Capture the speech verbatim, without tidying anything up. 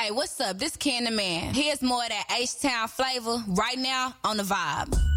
Hey, what's up? This Ken the Man. Here's more of that H-Town flavor right now on The Vibe.